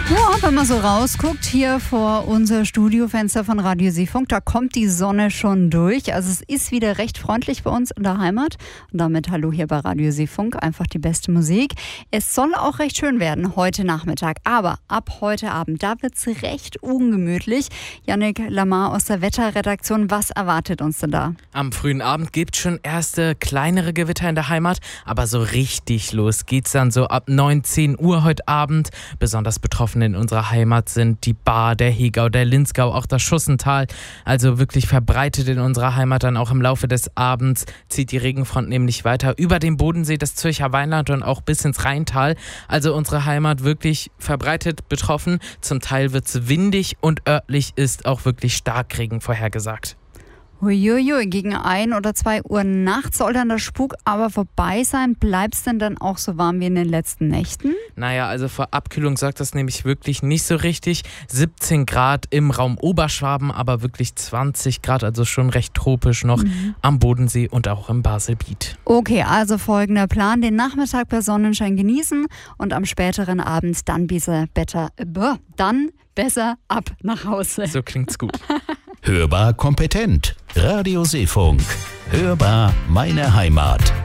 Ja, wenn man so rausguckt hier vor unser Studiofenster von Radio Seefunk, da kommt die Sonne schon durch. Also es ist wieder recht freundlich bei uns in der Heimat. Und damit hallo hier bei Radio Seefunk, einfach die beste Musik. Es soll auch recht schön werden heute Nachmittag, aber ab heute Abend, da wird es recht ungemütlich. Yannick Lamar aus der Wetterredaktion, was erwartet uns denn da? Am frühen Abend gibt es schon erste kleinere Gewitter in der Heimat, aber so richtig los geht's dann so ab 9, 10 Uhr heute Abend. Besonders betroffen in unserer Heimat sind die Baar, der Hegau, der Linzgau, auch das Schussental. Also wirklich verbreitet in unserer Heimat dann auch im Laufe des Abends zieht die Regenfront nämlich weiter über den Bodensee, das Zürcher Weinland und auch bis ins Rheintal. Also unsere Heimat wirklich verbreitet betroffen. Zum Teil wird's windig und örtlich ist auch wirklich Starkregen vorhergesagt. Huiuiui, gegen 1 oder 2 Uhr nachts soll dann der Spuk aber vorbei sein. Bleibt's denn dann auch so warm wie in den letzten Nächten? Naja, also vor Abkühlung sorgt das nämlich wirklich nicht so richtig. 17 Grad im Raum Oberschwaben, aber wirklich 20 Grad, also schon recht tropisch noch am Bodensee und auch im Baselbiet. Okay, also folgender Plan. Den Nachmittag bei Sonnenschein genießen und am späteren Abend dann besser ab nach Hause. So klingt's gut. Hörbar kompetent. Radio Seefunk. Hörbar meine Heimat.